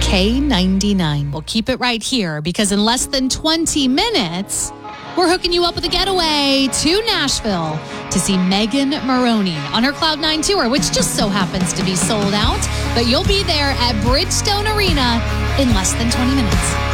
K99. We'll keep it right here because in less than 20 minutes, we're hooking you up with a getaway to Nashville to see Megan Moroney on her Cloud9 tour, which just so happens to be sold out. But you'll be there at Bridgestone Arena in less than 20 minutes.